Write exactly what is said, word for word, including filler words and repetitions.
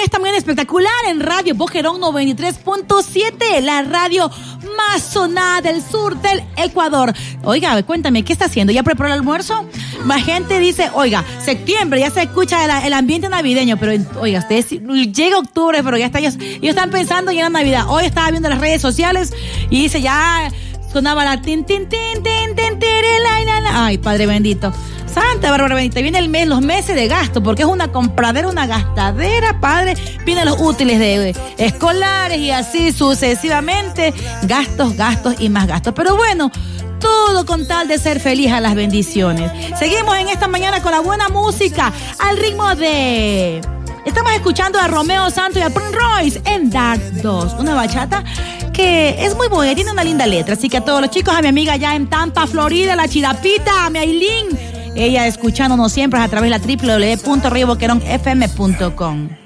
esta mañana espectacular en Radio Boquerón noventa y tres punto siete, la radio más sonada del sur del Ecuador. Oiga, cuéntame, ¿qué está haciendo? ¿Ya preparó el almuerzo? Más gente dice, oiga, septiembre, ya se escucha el, el ambiente navideño, pero oiga, ustedes, llega octubre, pero ya está, ellos, ellos están pensando ya en la Navidad. Hoy estaba viendo las redes sociales y dice, ya sonaba la tin, tin, tin, tin, tin, tin, la, la, la. Ay, Padre bendito. Santa Bárbara bendita, viene el mes, los meses de gasto, porque es una compradera, una gastadera, Padre. Vienen los útiles de escolares y así sucesivamente, gastos, gastos y más gastos. Pero bueno, todo con tal de ser feliz a las bendiciones. Seguimos en esta mañana con la buena música, al ritmo de... Estamos escuchando a Romeo Santos y a Prince Royce en Dark dos, una bachata que es muy buena, tiene una linda letra. Así que a todos los chicos, a mi amiga allá en Tampa, Florida, la Chirapita, a mi Ailín, ella escuchándonos siempre a través de la doble u doble u doble u punto radio boquerón f m punto com.